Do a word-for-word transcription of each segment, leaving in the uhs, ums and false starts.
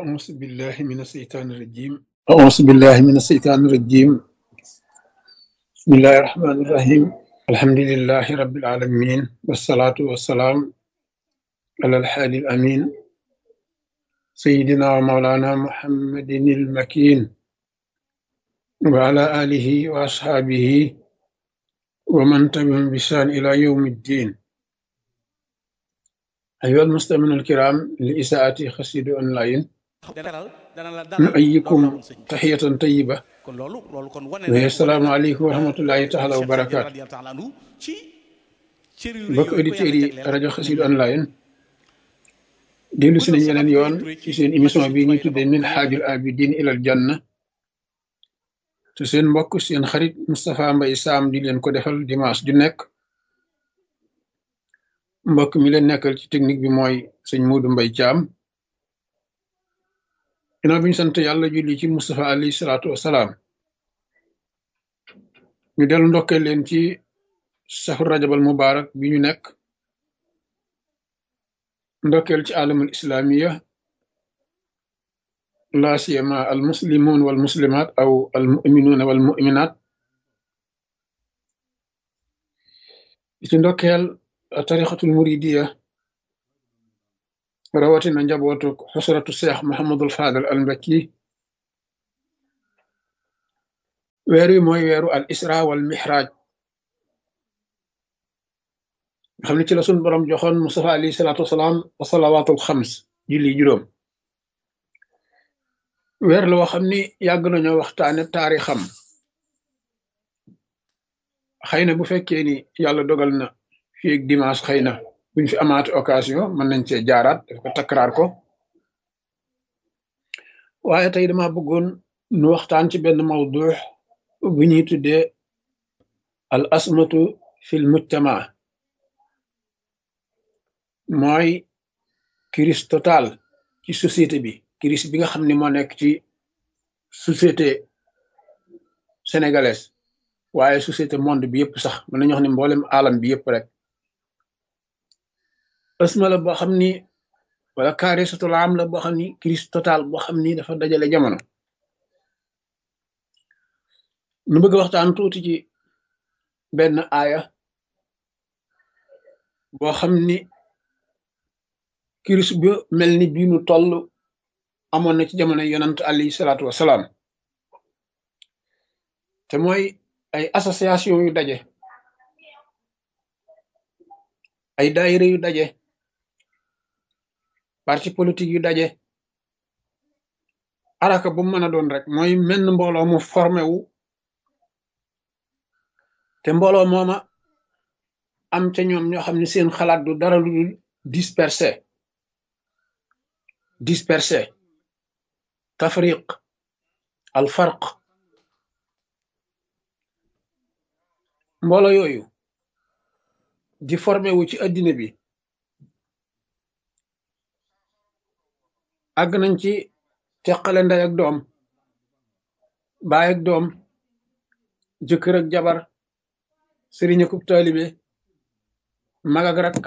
أعوذ بالله من الشيطان الرجيم أعوذ بالله من الشيطان الرجيم بسم الله الرحمن الرحيم الحمد لله رب العالمين والصلاة والسلام على الحادي الأمين سيدنا ومولانا محمد المكين وعلى آله وأصحابه ومن تبعهم بإحسان إلى يوم الدين. أيها المستمعون الكرام لإساءة خسيد أونلاين dana la dalal نؤيكم loolu la woon sëñ bi تحية طيبة kon loolu loolu kon wane na وهي wane السلام na عليكم ورحمة الله تعالى Cheikh Sadji وبركاته. radiyallahu taala anhu ci cër yu rëy mbokk yooyu ko auditeurs yàlla yi jagleel rajo nañ Xassida leen online dellu si guddal nañ sama yeneen tur yoon tur ci ci seen magi émission sëñ bi Tuubaa ñu yi la tuddee bokk min kon yéen xaajul tamit abidin ilal janna te seen mbokk seen xarit Moustapha Mbaye Sam di leen ko defal dimanche ju nekk. mbokk mi leen nekkal ci technique bi mooy sëñ Modou Mbaye Thiam. ginnaaw bi ñu sant yàlla julli ci Moustapha alayhi salaatu wasalaam ñu dellu ndokkee leen ci safar rajabal mubarak bi ñu nekk ndokkeel ci alamul islamiya la siyama al muslimun wal muslimat aw al muminuna wal muminat ci ndokkeel tarixatul muridiya rawatina njabootu xusratu seex Muhammadul Fadal al Mbakki. weer wi mooy weeru al isra wal mihraj nga xam ne ci la sun borom joxoon Mustafa alayhi salaatu wasalaam wa salawaatul xams julli juróom. weer la woo xam ni yàgg nañoo waxtaane taarixam xëy na bu fekkee ni yàlla dogal na fii ak dimanche xëy na buñ fi amaate occasion mën nañ cee jaaraat daf ko takkaraar ko waaye tey dama bëggoon nu waxtaan ci benn mawdu bu ñuy tuddee al asmatu fil mujtama mooy crise totale ci société bi crise bi nga xam ne moo nekk ci société sénégalaise waaye société monde bi yëpp sax mën nañu wax ne mboolem alam bi yëpp rek asma la boo xam ni wala kaarisatul am la boo xam ni crise totale boo xam ni dafa dajale jamono. nu bëgg waxtaan tuuti ci benn aaya boo xam ni crise bu mel ni bii nu toll amoon na ci jamono yonant alayhi salaatu wasalaam te mooy ay association yu daje ay daayira yu daje parti politique yu daje araka bu mën a doon rek mooy menn mbooloo mu formé wu te mbooloo mooma am ca ñoom ñoo xam ne seen xalaat du dara lu dul dispersé dispersé tafriq al farq mbooloo yooyu di formé wu ci addina bi àgg nañ ci teqale ndey ak doom baay ak doom jëkkër ak jabar sëriñ ak taalibe mag ak rak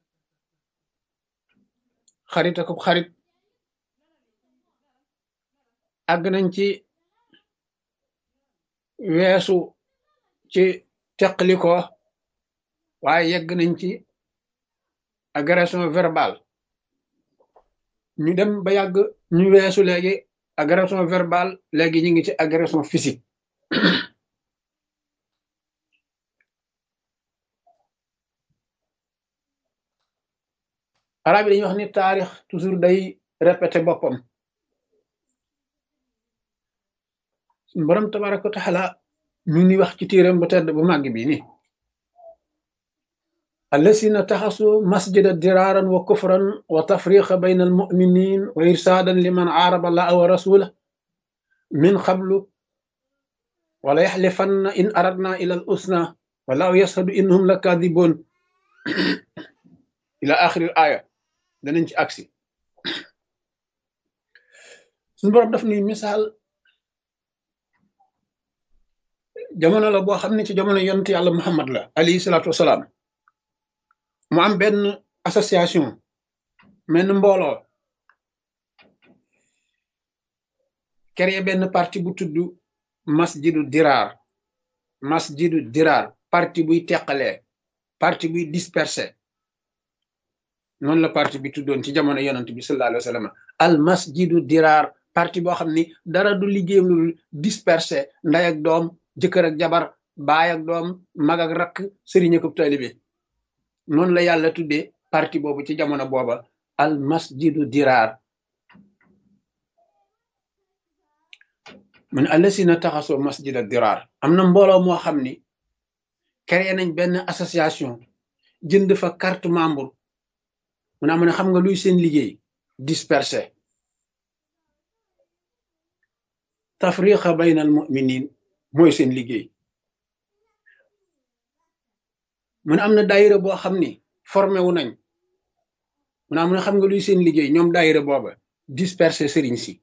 xarit ak xarit àgg nañ ci weesu ci teqali ko waaye yegg nañ ci agression verbale ñu dem ba yàgg ñu weesu léegi agression verbale léegi ñu ngi ci agression physique. arab yi dañuy wax ni taarix toujours day répété boppam. suñu borom tabaraka wa taala ñu ngi wax ci téeram bu tedd bu màgg bi ni allasina taxasu masjida diraaran wa kufran wa tafriqa bayna almuminin wa irsaadan liman aaraba allaha wa rasula min qablu wala yaxlifanna in aradna ila al usna wallahu yashhadu innahum la kadibun ila axiril aya danañ ci agsi. suñu borom daf ni misaal jamono la boo xam ne ci jamono yonent yàlla Muhammad la alayhi salaatu wasalaam mu am benn association menn mbooloo créé benn parti bu tudd masjidu diraar masjidu diraar parti buy teqalee parti buy dispersé noonu la parti bi tuddoon ci jamono yonent bi sallallahu alayhi wa sallam al masjidu diraar parti boo xam ni dara du liggéeyam lu dispersé nday ak doom jëkkër ak jabar baay ak doom mag ak rakk sëriñ ak taalibe noonu la yàlla tuddee parti boobu ci jamono booba al masjidu diraar mu ne allasina taxasoo masjida diraar am na mbooloo moo xam ni créé nañ benn association jënd fa carte membre mu ne mu ne xam nga luy seen liggéey dispersé tafriqa bayna al muminin mooy seen liggéey mu ne am na daayira boo xam ni formé wu nañ mu ne mu ne xam nga luy seen liggéey ñoom daayira booba dispersé sëriñ si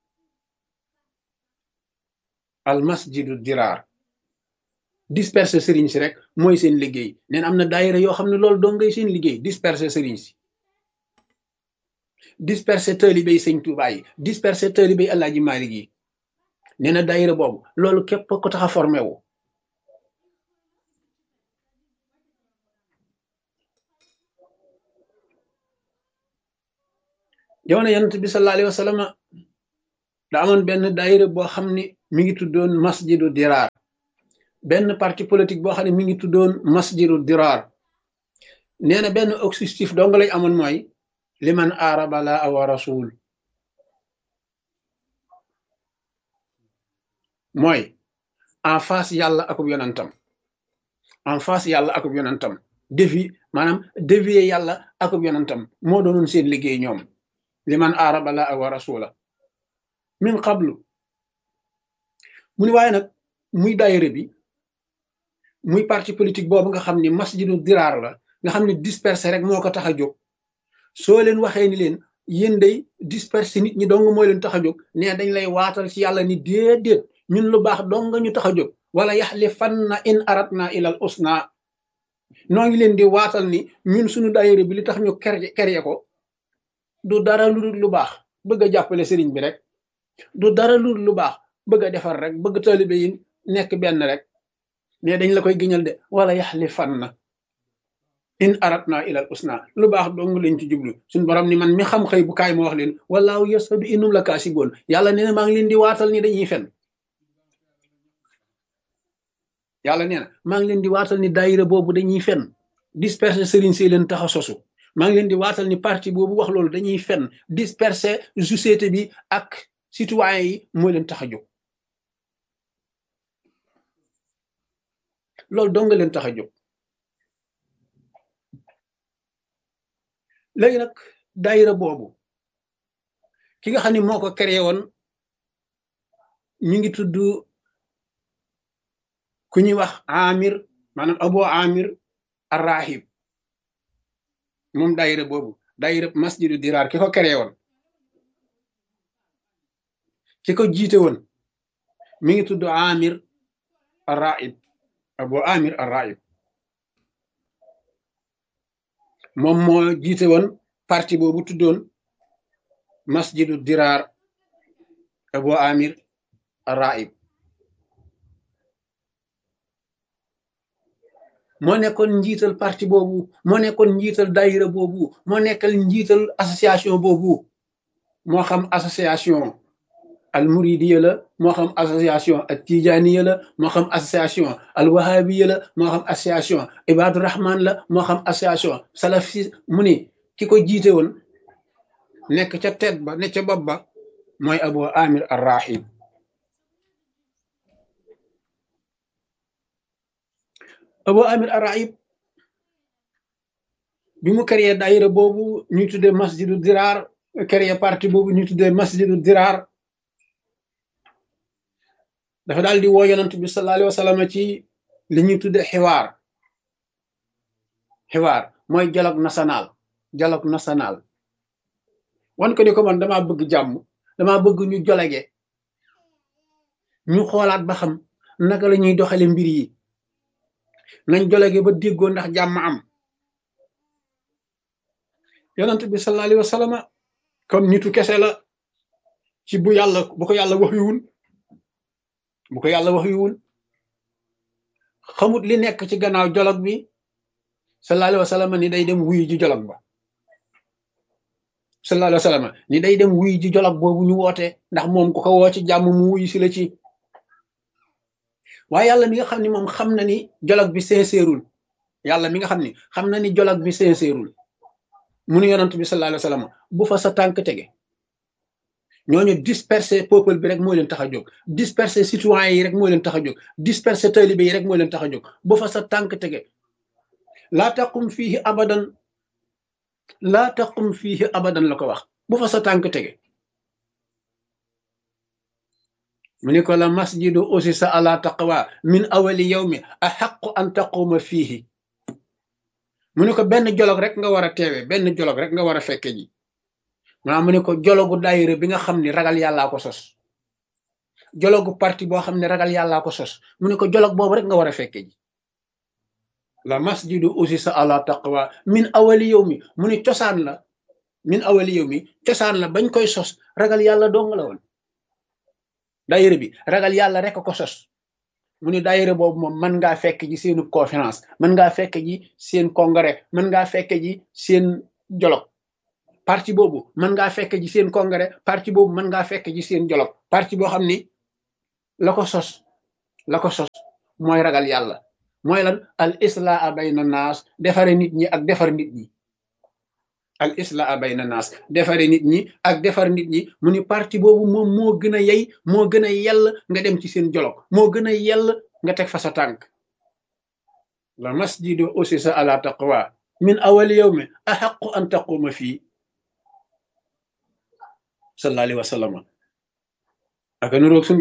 al masjidu diraar dispersé sëriñ si rek mooy seen liggéey neen am na daayira yoo xam ne loolu doo ngay seen liggéey dispersé sëriñ si dispersé taalibey sëñ Tuubaa yi dispersé taalibey Alaaji Maalik yi nee na daayira boobu loolu képp ko tax a formé wu jamono yonent bi sallallahu alayhi wa sallam da amoon benn daayira boo xam ne mi ngi tuddoon masjidu diraar benn parti politique boo xam ne mi ngi tuddoon masjidu diraar nee na benn objectif dong lay amoon mooy liman aaraba laa wa rasul mooy en face yàlla akub yonantam en face yàlla akub yonantam défi maanaam dévier yàlla akub yonantam moo doonoon seen liggéey ñoom liman aaraba laa wa rasula min qablu mu ni waaye nag muy daayira bi muy parti politique boobu nga xam ni masjidu diraar la nga xam ne dispersé rek moo ko tax a jóg soo leen waxee ni leen yéen day dispersé nit ñi dong moo leen tax a jóg ne dañ lay waatal ci yàlla ni déedéet ñun lu baax dong nga ñu tax a jóg wala yaxlifanna in aratna ilal usna noo ngi leen di waatal ni ñun suñu daayira bi li tax ñu kerye ko du dara lu dul lu baax bëgg a jàppale sëriñ bi rek du dara lu dul lu baax bëgg a defar rek bëgg taalibe yi nekk benn rek ne dañ la koy giñal de wala yaxlifanna in aratna ilal usna lu baax dong lañ ci jublu suñu borom ni man mi xam xëy bu kaay ma wax leen wallahu yasadu innum la kaasiboon yàlla nee na maa ngi leen di waatal ni dañuy fen yàlla nee na maa ngi leen di waatal ni daayira boobu dañuy fen disperser sëriñ si leen tax a sosu maa ngi leen di waatal ni parti boobu wax loolu dañuy fen disperser société bi ak citoyen yi mooy leen tax a jóg loolu dong nga leen tax a jóg léegi nag daayira boobu ki nga xam ne moo ko créé woon ñu ngi tudd ku ñuy wax amir maanaam abo amir arrahib moom daayira boobu daayira masjidu diraar ki ko créé woon ki ko jiite woon mi ngi tudd amir arrahib abo amir arrahib moom moo jiite woon parti boobu tuddoon masjidu diraar abo amir arrahib moo nekkoon njiital parti boobu moo nekkoon njiital daayira boobu moo nekkal njiital association boobu moo xam association al muridiya la moo xam association al tijaniya la moo xam association al wahabiya la moo xam association ibadu rahman la moo xam association salafi mu ni ki ko jiite woon nekk ca tête ba ne ca bopp ba mooy abu amir arrahib abu amir arrahib bi mu créé daayira boobu ñu tuddee masjidu diraar créé parti boobu ñu tuddee masjidu diraar dafa daal di woo yonent bi sallallahu alayhi wa sallam ci li ñuy tuddee xiwaar xiwaar mooy dialogue national dialogue national wan ko ni ko man damaa bëgg jàmm damaa bëgg ñu jolege ñu xoolaat ba xam naka la ñuy doxale mbir yi nañ jolege ba déggoo ndax jàmm am yonent bi sallallahu alayhi wa sallam comme nitu kese la ci bu yàlla bu ko yàlla wax yuwul bu ko yàlla wax yuwul xamut li nekk ci gannaaw jolog bi sallallahu alayhi wa sallam ni day dem wuyu ji jolog ba sallallahu alayhi wa sallam ni day dem wuyu ji jolog boobu ñu woote ndax moom ku ko woo ci jàmm mu wuyu si la ci waaye yàlla mi nga xam ni moom xam na ni jolog bi sincèreul yàlla mi nga xam ni xam na ni jolog bi sincèreul mu nu yonant bi sallallahu alayhi wa sallam bu fa sa tànk tege ñooñu disperser peuple bi rek moo leen tax a jóg disperser citoyens yi rek moo leen tax a jóg disperser talibé yi rek moo leen tax a jóg bu fa sa tànk tege laa taqum fiihi abadan laa taqum fiihi abadan la ko wax bu fa sa tànk tege mu ni ko la masjidu usisa ala taqwa min awali yawmi ahaqqu an taquma fiihi mu ni ko benn jolog rek nga war a teewe benn jolog rek nga war a fekke ji maanaam mu ne ko jologu daayira bi nga xam ni ragal yàllaa ko sos jologu parti boo xam ne ragal yàllaa ko sos mu ne ko jolog boobu rek nga war a fekke ji la masjidu usisa ala taqwa min awali yawmi mu ni cosaan la min awali yawmi cosaan la bañ koy sos ragal yàlla dong la woon daayira bi ragal yàlla rek ko sos mu ni daayira boobu moom mën ngaa fekk ji seenu conférence mën ngaa fekk ji seen congrès mën ngaa fekk ji seen jolog parti boobu mën ngaa fekk ji seen congrès parti boobu mën ngaa fekk ji seen jolog parti boo xam ni la ko sos la ko sos mooy ragal yàlla mooy lan al islaa bayna naas defare nit ñi ak defar nit ñi al islaa bayna naas defare nit ñi ak defar nit ñi mu ni parti boobu moom moo gën a yey moo gën a yell nga dem ci seen jolog moo gën a yell nga teg fa sa tànk la masjidu usisa ala taqwa min awali yawmi ahaqqu an taquma fii sallallahu alayhi wa sallam ak nuroog suñ